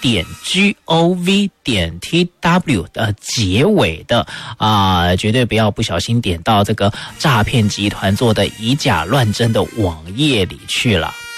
gov.tw 的结尾的绝对不要不小心点到这个诈骗集团做的以假乱真的网页里去了。